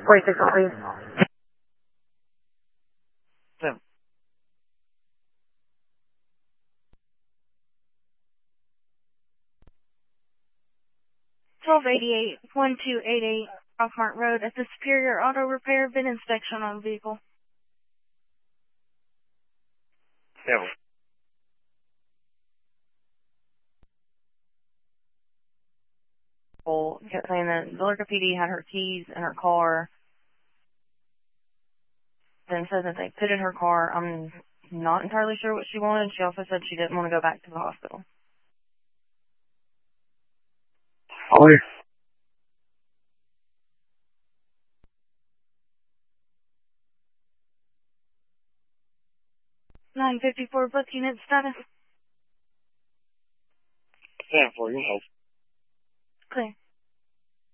46, please. So, 1288, 1288 Rockmart Road at the Superior Auto Repair VIN inspection on vehicle. yeah. Kept saying that Billerica PD had her keys in her car, then said that they pitted her car. I'm not entirely sure what she wanted. She also said she didn't want to go back to the hospital. Oh, yeah. $954 book unit status. Stand for your help. Clear.